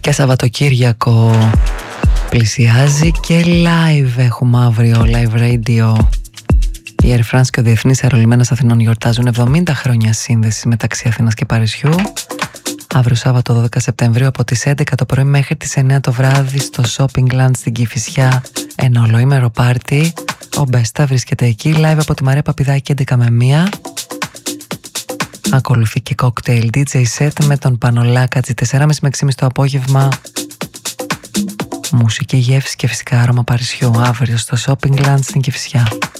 Και Σαββατοκύριακο πλησιάζει και live έχουμε αύριο, live radio. Η Air France και ο Διεθνής Αερολιμένας Αθηνών γιορτάζουν 70 χρόνια σύνδεσης μεταξύ Αθήνας και Παρισιού. Αύριο Σάββατο 12 Σεπτεμβρίου από τις 11 το πρωί μέχρι τις 9 το βράδυ στο Shopping Land στην Κηφισιά, ένα ολοήμερο πάρτι. Ο Μπέστα βρίσκεται εκεί, live από τη Μαρία Παπηδάκη 11 με 1. Ακολουθεί και cocktail DJ set με τον Πανολάκα τις 4.30 με 6.30 το απόγευμα. Μουσική, γεύση και φυσικά άρωμα Παρισιού αύριο στο Shopping Land στην Κηφισιά.